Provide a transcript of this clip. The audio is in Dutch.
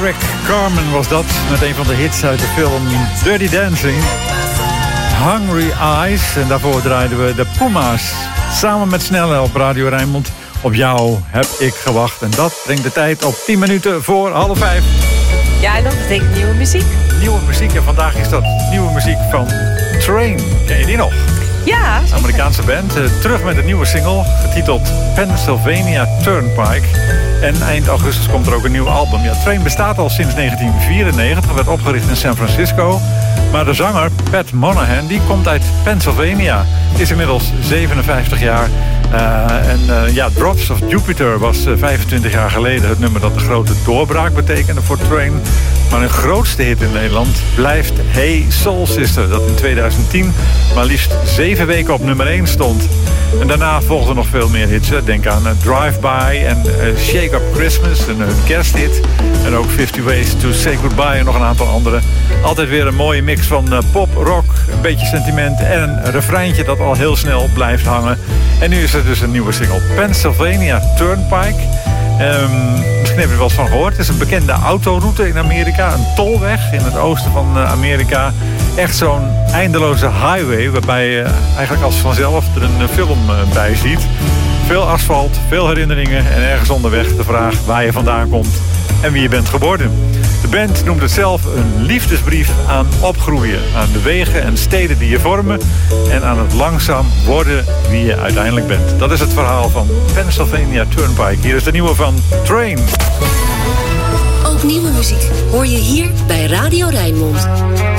Rick Carmen was dat, met een van de hits uit de film Dirty Dancing. Hungry Eyes. En daarvoor draaiden we de Puma's. Samen met Snelle op Radio Rijnmond. Op jou heb ik gewacht. En dat brengt de tijd op 10 minuten voor 4:30. Ja, en dat betekent nieuwe muziek. Nieuwe muziek. En vandaag is dat nieuwe muziek van Train. Ken je die nog? Ja, zeker. Amerikaanse band. Terug met een nieuwe single. Getiteld Pennsylvania Turnpike. En eind augustus komt er ook een nieuw album. Ja, Train bestaat al sinds 1994. Werd opgericht in San Francisco. Maar de zanger, Pat Monahan, die komt uit Pennsylvania. Is inmiddels 57 jaar. Drops of Jupiter was 25 jaar geleden het nummer dat de grote doorbraak betekende voor Train. Maar hun grootste hit in Nederland blijft Hey Soul Sister, dat in 2010 maar liefst 7 weken op nummer 1 stond. En daarna volgden nog veel meer hits. Denk aan Drive By en Shake Up Christmas, hun kersthit. En ook 50 Ways to Say Goodbye en nog een aantal andere. Altijd weer een mooie mix van pop, rock, een beetje sentiment en een refreintje dat al heel snel blijft hangen. En nu is er dus een nieuwe single, Pennsylvania Turnpike. Misschien heb je er wel eens van gehoord. Het is een bekende autoroute in Amerika. Een tolweg in het oosten van Amerika. Echt zo'n eindeloze highway, waarbij je eigenlijk als vanzelf er een film bij ziet. Veel asfalt, veel herinneringen en ergens onderweg de vraag waar je vandaan komt en wie je bent geworden. De band noemt het zelf een liefdesbrief aan opgroeien. Aan de wegen en steden die je vormen. En aan het langzaam worden wie je uiteindelijk bent. Dat is het verhaal van Pennsylvania Turnpike. Hier is de nieuwe van Train. Ook nieuwe muziek hoor je hier bij Radio Rijnmond.